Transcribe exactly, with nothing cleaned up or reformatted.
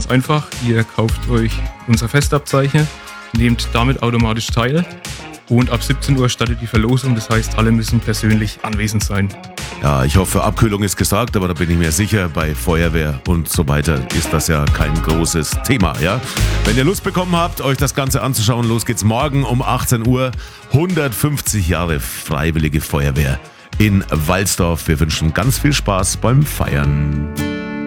einfach. Ihr kauft euch unser Festabzeichen, nehmt damit automatisch teil und ab siebzehn Uhr startet die Verlosung. Das heißt, alle müssen persönlich anwesend sein. Ja, ich hoffe, Abkühlung ist gesagt, aber da bin ich mir sicher, bei Feuerwehr und so weiter ist das ja kein großes Thema, ja? Wenn ihr Lust bekommen habt, euch das Ganze anzuschauen, los geht's morgen um achtzehn Uhr. hundertfünfzig Jahre Freiwillige Feuerwehr in Walsdorf. Wir wünschen ganz viel Spaß beim Feiern.